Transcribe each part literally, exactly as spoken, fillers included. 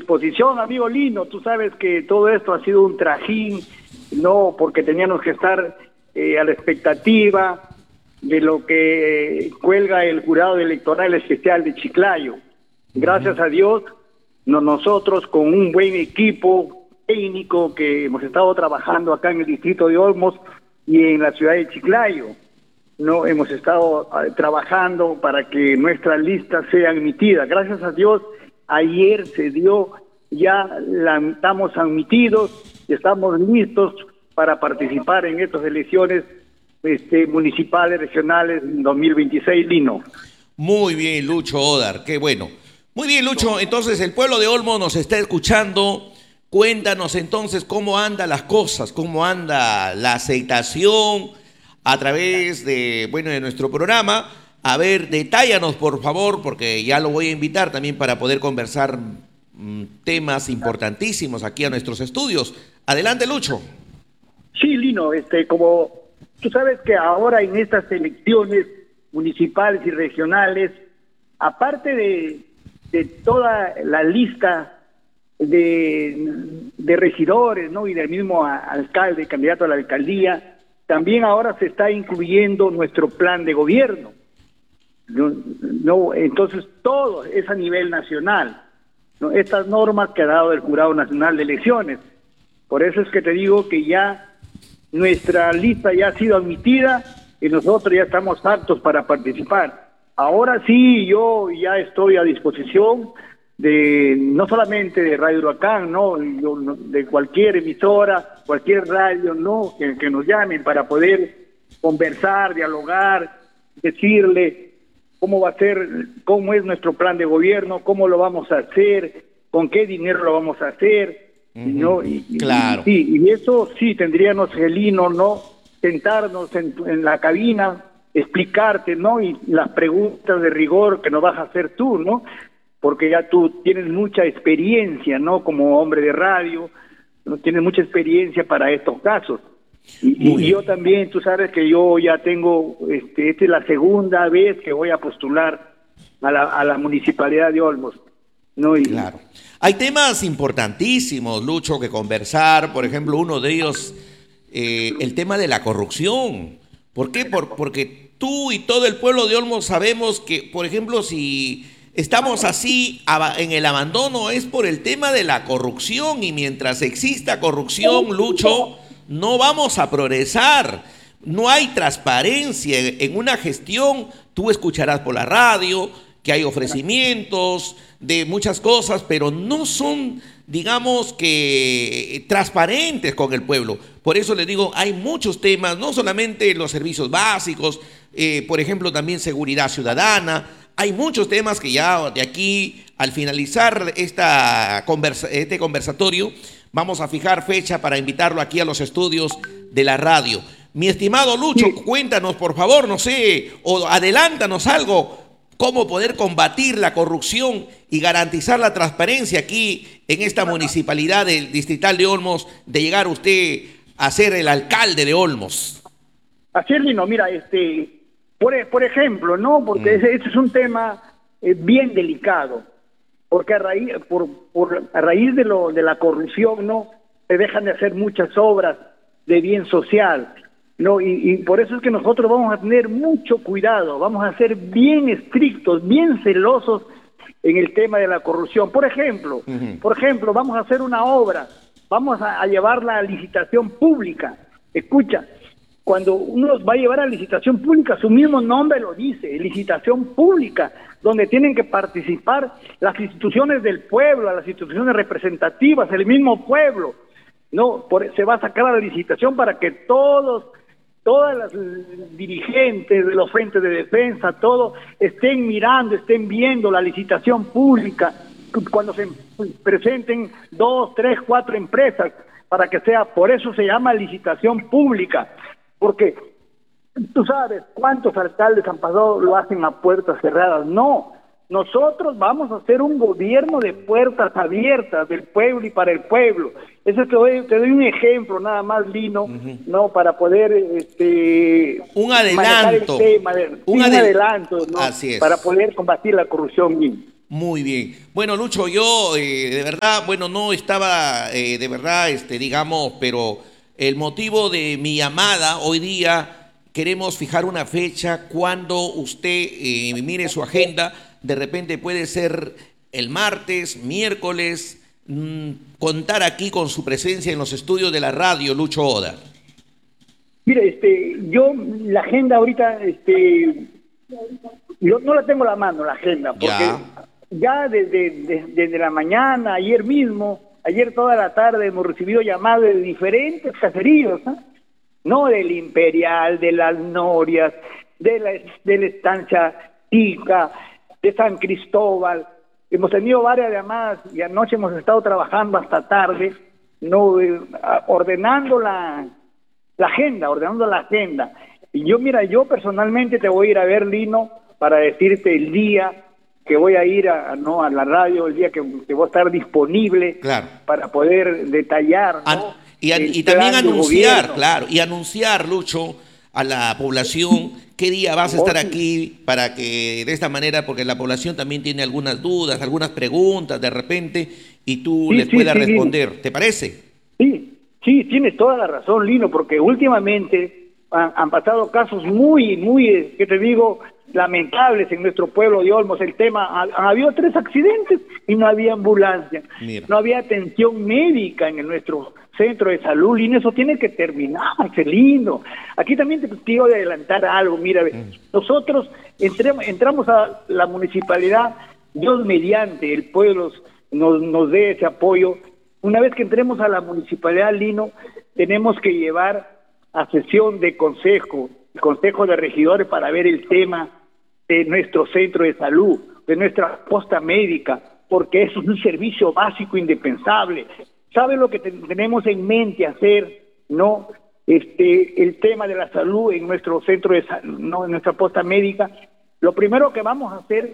disposición, amigo Lino. Tú sabes que todo esto ha sido un trajín, no, porque teníamos que estar eh, a la expectativa de lo que cuelga el jurado electoral especial de Chiclayo. Gracias a Dios, no, nosotros con un buen equipo técnico que hemos estado trabajando acá en el distrito de Olmos y en la ciudad de Chiclayo, no hemos estado uh, trabajando para que nuestra lista sea admitida. Gracias a Dios, ayer se dio, ya la, estamos admitidos y estamos listos para participar en estas elecciones este, municipales, regionales en dos mil veintiséis, Lino. Muy bien, Lucho Odar, qué bueno. Muy bien, Lucho, entonces el pueblo de Olmos nos está escuchando. Cuéntanos entonces cómo andan las cosas, cómo anda la aceptación a través de, bueno, de nuestro programa. A ver, detállanos por favor, porque ya lo voy a invitar también para poder conversar mmm, temas importantísimos aquí a nuestros estudios. Adelante, Lucho. Sí, Lino, este, como tú sabes que ahora en estas elecciones municipales y regionales, aparte de, de toda la lista de, de regidores, ¿no?, y del mismo a, alcalde, candidato a la alcaldía, también ahora se está incluyendo nuestro plan de gobierno. No, no, entonces todo es a nivel nacional, ¿no? Estas normas que ha dado el Jurado Nacional de Elecciones. Por eso es que te digo que ya nuestra lista ya ha sido admitida y nosotros ya estamos aptos para participar. Ahora sí, yo ya estoy a disposición de, no solamente de Radio Huracán, no, de cualquier emisora, cualquier radio, no, que, que nos llamen para poder conversar, dialogar, decirle cómo va a ser, cómo es nuestro plan de gobierno, cómo lo vamos a hacer, con qué dinero lo vamos a hacer, uh-huh. ¿no? Y, claro. Y, sí, y eso sí tendríamos, Gelino, ¿no?, sentarnos en, en la cabina, explicarte, ¿no?, y las preguntas de rigor que nos vas a hacer tú, ¿no?, porque ya tú tienes mucha experiencia, ¿no?, como hombre de radio, ¿no?, tienes mucha experiencia para estos casos. Y, y yo también, tú sabes que yo ya tengo, este, esta es la segunda vez que voy a postular a la, a la municipalidad de Olmos, ¿no? Y, claro. Hay temas importantísimos, Lucho, que conversar. Por ejemplo, uno de ellos, eh, el tema de la corrupción. ¿Por qué? Por, porque tú y todo el pueblo de Olmos sabemos que, por ejemplo, si estamos así en el abandono es por el tema de la corrupción, y mientras exista corrupción, Lucho, no vamos a progresar. No hay transparencia en una gestión. Tú escucharás por la radio que hay ofrecimientos de muchas cosas, pero no son, digamos, que transparentes con el pueblo. Por eso les digo, hay muchos temas, no solamente los servicios básicos, eh, por ejemplo, también seguridad ciudadana. Hay muchos temas que ya de aquí, al finalizar esta conversa, este conversatorio, vamos a fijar fecha para invitarlo aquí a los estudios de la radio. Mi estimado Lucho, sí. Cuéntanos, por favor, no sé, o adelántanos algo, cómo poder combatir la corrupción y garantizar la transparencia aquí en esta municipalidad del distrital de Olmos, de llegar usted a ser el alcalde de Olmos. Así es, Lino, mira, este, por, por ejemplo, ¿no? Porque mm. ese, ese es un tema eh, bien delicado. Porque a raíz, por, por, a raíz de, lo, de la corrupción, ¿no?, se dejan de hacer muchas obras de bien social, ¿no? Y, y por eso es que nosotros vamos a tener mucho cuidado, vamos a ser bien estrictos, bien celosos en el tema de la corrupción. Por ejemplo, uh-huh. por ejemplo, vamos a hacer una obra, vamos a, a llevarla a licitación pública. Escucha, cuando uno va a llevar a licitación pública, su mismo nombre lo dice, licitación pública, donde tienen que participar las instituciones del pueblo, las instituciones representativas, el mismo pueblo, no, por, se va a sacar a la licitación para que todos, todas las dirigentes de los frentes de defensa, todos estén mirando, estén viendo la licitación pública, cuando se presenten dos, tres, cuatro empresas, para que sea, por eso se llama licitación pública, porque tú sabes cuántos alcaldes han pasado, lo hacen a puertas cerradas. No, nosotros vamos a hacer un gobierno de puertas abiertas del pueblo y para el pueblo. Eso te doy, te doy un ejemplo nada más, Lino, uh-huh. no, para poder este un adelanto, el tema de, un, un adel adelanto, ¿no? Así es. Para poder combatir la corrupción, Lino. Muy bien. Bueno, Lucho, yo eh, de verdad, bueno, no estaba eh, de verdad, este, digamos, pero el motivo de mi llamada hoy día, queremos fijar una fecha cuando usted eh, mire su agenda, de repente puede ser el martes, miércoles, mmm, contar aquí con su presencia en los estudios de la radio, Lucho Oda. Mire, este, yo la agenda ahorita, este, yo no la tengo a la mano, la agenda, porque Ya. ya desde, desde, desde la mañana, ayer mismo, ayer toda la tarde hemos recibido llamadas de diferentes caseríos, ¿eh? No del Imperial, de las Norias, de la, de la Estancia Tica, de San Cristóbal. Hemos tenido varias llamadas y anoche hemos estado trabajando hasta tarde, no eh, ordenando la, la agenda, ordenando la agenda. Y yo, mira, yo personalmente te voy a ir a ver, Lino, para decirte el día que voy a ir a, no, a la radio, el día que, que voy a estar disponible, claro, para poder detallar, ¿no? An y, an y también anunciar, claro, y anunciar, Lucho, a la población qué día vas a estar aquí, para que de esta manera, porque la población también tiene algunas dudas, algunas preguntas de repente, y tú sí, les sí, puedas sí, responder. Lino. ¿Te parece? Sí, sí, tienes toda la razón, Lino, porque últimamente han, han pasado casos muy, muy, ¿qué te digo?, lamentables en nuestro pueblo de Olmos. El tema, ha, ha habido tres accidentes y no había ambulancia. Mira. No había atención médica en el, nuestro centro de salud, y eso tiene que terminar, qué lindo. Aquí también te quiero adelantar algo, mira, mm. nosotros entremos, entramos a la municipalidad, Dios mediante, el pueblo nos, nos dé ese apoyo. Una vez que entremos a la municipalidad, Lino, tenemos que llevar a sesión de consejo, consejo de regidores, para ver el tema de nuestro centro de salud, de nuestra posta médica, porque eso es un servicio básico indispensable. ¿Sabe lo que te tenemos en mente hacer? No, este, el tema de la salud en nuestro centro de salud, no, en nuestra posta médica. Lo primero que vamos a hacer,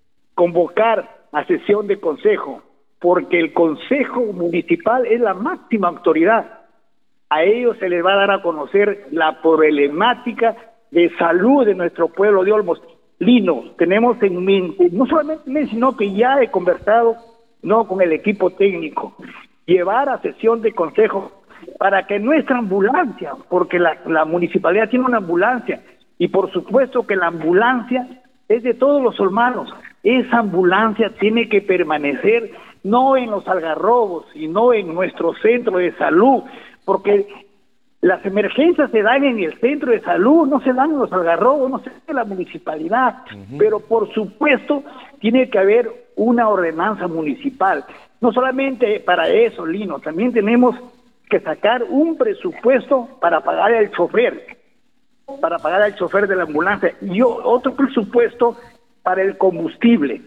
convocar a sesión de consejo, porque el consejo municipal es la máxima autoridad. A ellos se les va a dar a conocer la problemática de salud de nuestro pueblo de Olmos. Lino, tenemos en mente, no solamente, sino que ya he conversado, no, con el equipo técnico, llevar a sesión de consejo para que nuestra ambulancia, porque la, la municipalidad tiene una ambulancia, y por supuesto que la ambulancia es de todos los olmanos. Esa ambulancia tiene que permanecer no en los algarrobos, sino en nuestro centro de salud, porque las emergencias se dan en el centro de salud, no se dan en los algarrobos, no se dan en la municipalidad. Uh-huh. Pero por supuesto tiene que haber una ordenanza municipal. No solamente para eso, Lino, también tenemos que sacar un presupuesto para pagar al chofer, para pagar al chofer de la ambulancia, y otro presupuesto para el combustible.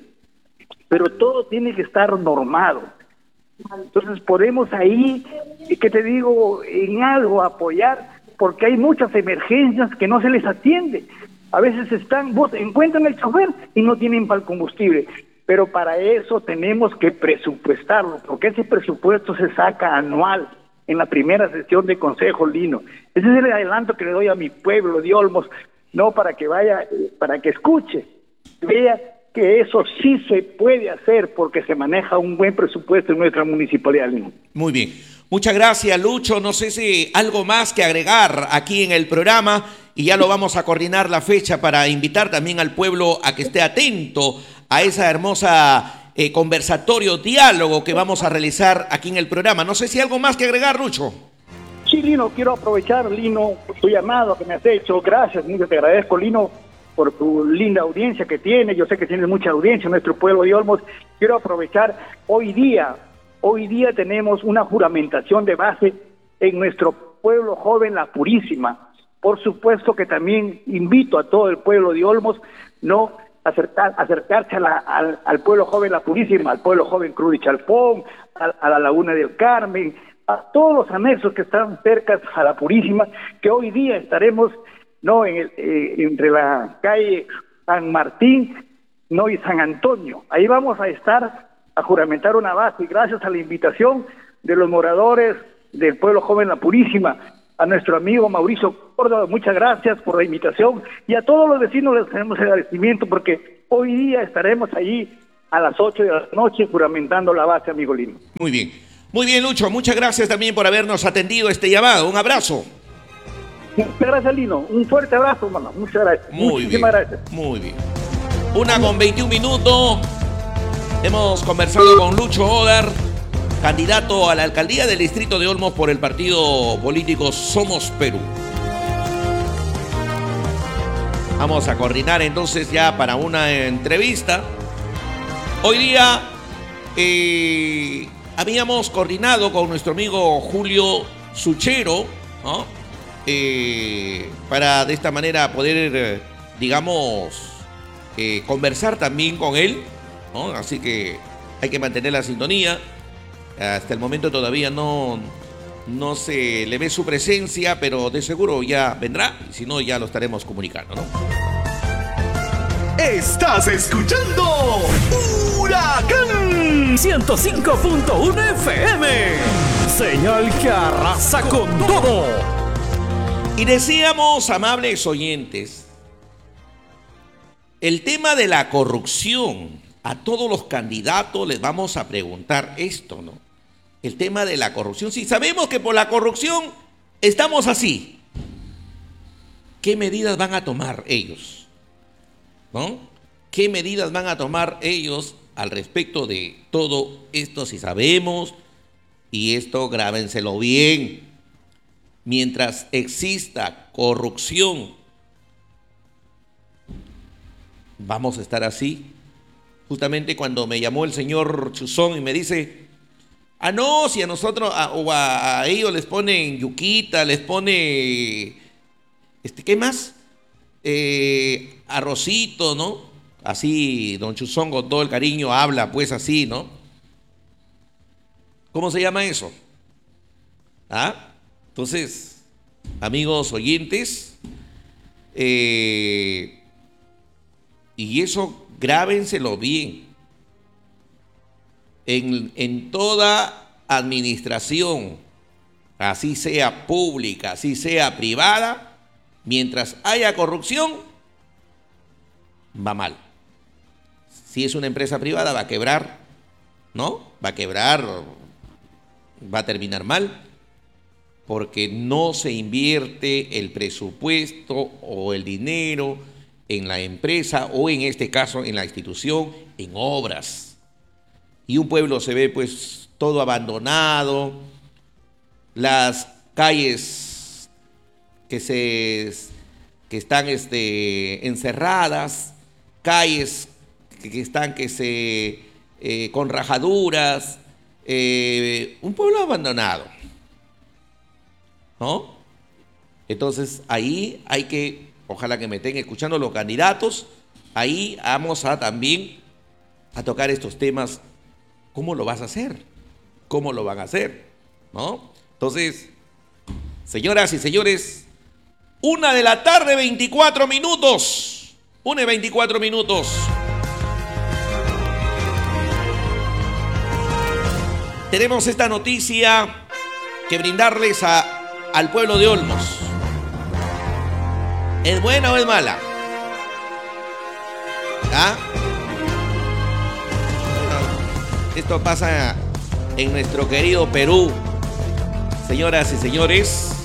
Pero todo tiene que estar normado. Entonces podemos ahí, ¿qué te digo?, en algo apoyar, porque hay muchas emergencias que no se les atiende. A veces están, vos encuentran el chofer y no tienen para el combustible, pero para eso tenemos que presupuestarlo, porque ese presupuesto se saca anual en la primera sesión de consejo, Lino. Ese es el adelanto que le doy a mi pueblo de Olmos, no para que vaya, para que escuche, vea que eso sí se puede hacer, porque se maneja un buen presupuesto en nuestra municipalidad. Muy bien. Muchas gracias, Lucho. No sé si algo más que agregar aquí en el programa, y ya lo vamos a coordinar la fecha para invitar también al pueblo a que esté atento a esa hermosa eh, conversatorio, diálogo que vamos a realizar aquí en el programa. No sé si algo más que agregar, Lucho. Sí, Lino, quiero aprovechar, Lino, tu llamado que me has hecho. Gracias, mucho te agradezco, Lino, por tu linda audiencia que tienes. Yo sé que tienes mucha audiencia en nuestro pueblo de Olmos. Quiero aprovechar, hoy día, hoy día tenemos una juramentación de base en nuestro pueblo joven, La Purísima. Por supuesto que también invito a todo el pueblo de Olmos, no acercar, acercarse a la, al, al pueblo joven La Purísima, al pueblo joven Cruz de Chalpón, a, a la Laguna del Carmen, a todos los anexos que están cerca a La Purísima, que hoy día estaremos no en el, eh, entre la calle San Martín, no, y San Antonio. Ahí vamos a estar a juramentar una base, y gracias a la invitación de los moradores del pueblo joven La Purísima, a nuestro amigo Mauricio Córdoba, muchas gracias por la invitación, y a todos los vecinos les tenemos el agradecimiento, porque hoy día estaremos allí a las ocho de la noche, juramentando la base, amigo Lino. Muy bien. Muy bien, Lucho. Muchas gracias también por habernos atendido este llamado. Un abrazo. Muchas gracias, Lino. Un fuerte abrazo, hermano. Muchas gracias. Muy Muchísimas bien. gracias. Muy bien. Una con veintiún minutos. Hemos conversado con Lucho Odar, candidato a la alcaldía del distrito de Olmos por el partido político Somos Perú. Vamos a coordinar entonces ya para una entrevista. Hoy día eh, habíamos coordinado con nuestro amigo Julio Suchero, ¿no? eh, para de esta manera poder, eh, digamos, eh, conversar también con él, ¿no? Así que hay que mantener la sintonía. Hasta el momento todavía no, no se le ve su presencia, pero de seguro ya vendrá, y si no ya lo estaremos comunicando, ¿no? Estás escuchando Huracán ciento cinco punto uno F M, señal que arrasa con todo. Y decíamos, amables oyentes, el tema de la corrupción. A todos los candidatos les vamos a preguntar esto, ¿no? El tema de la corrupción. Si sabemos que por la corrupción estamos así, ¿qué medidas van a tomar ellos? ¿No? ¿Qué medidas van a tomar ellos al respecto de todo esto? Si sabemos, y esto grábenselo bien, mientras exista corrupción, vamos a estar así. Justamente cuando me llamó el señor Chuzón y me dice, ah, no, si a nosotros a, o a, a ellos les ponen yuquita, les pone, este, ¿qué más? Eh, arrocito, ¿no? Así, don Chuzón con todo el cariño habla, pues así, ¿no? ¿Cómo se llama eso? ¿Ah? Entonces, amigos oyentes, eh, y eso grábenselo bien. En, en toda administración, así sea pública, así sea privada, mientras haya corrupción, va mal. Si es una empresa privada, va a quebrar, ¿no? Va a quebrar, va a terminar mal, porque no se invierte el presupuesto o el dinero en la empresa o en este caso en la institución, en obras. Y un pueblo se ve pues todo abandonado, las calles que, se, que están este, encerradas, calles que, que están que se, eh, con rajaduras, eh, un pueblo abandonado, ¿no? Entonces ahí hay que, ojalá que me estén escuchando los candidatos, ahí vamos a también a tocar estos temas. ¿Cómo lo vas a hacer? ¿Cómo lo van a hacer? ¿No? Entonces, señoras y señores, una de la tarde, veinticuatro minutos. Una y veinticuatro minutos. Tenemos esta noticia que brindarles a, al pueblo de Olmos. ¿Es buena o es mala? ¿Ah? Esto pasa en nuestro querido Perú. Señoras y señores,